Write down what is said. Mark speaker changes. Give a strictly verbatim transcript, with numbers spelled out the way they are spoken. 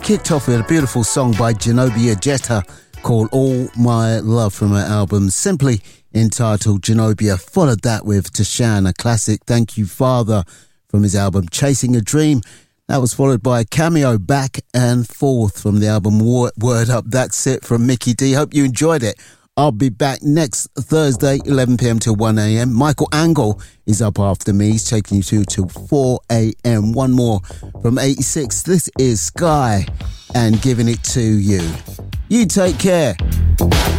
Speaker 1: Kicked off with a beautiful song by Zenobia Jetta called All My Love from her album, simply entitled Zenobia. Followed that with Tashan, a classic, Thank You Father, from his album Chasing a Dream. That was followed by a cameo, Back and Forth, from the album Word Up. That's it from Mickey D. Hope you enjoyed it. I'll be back next Thursday, eleven p.m. till one a.m. Michael Angle is up after me. He's taking you to till four a.m. One more from eighty-six. This is Sky and Giving It To You. You take care.